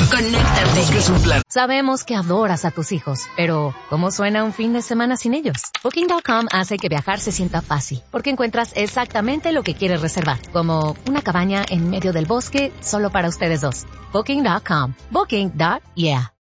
Conéctate. Buscas un plan. Sabemos que adoras a tus hijos, pero ¿cómo suena un fin de semana sin ellos? Booking.com hace que viajar se sienta fácil, porque encuentras exactamente lo que quieres reservar, como una cabaña en medio del bosque solo para ustedes dos. Booking.com. Booking.yeah.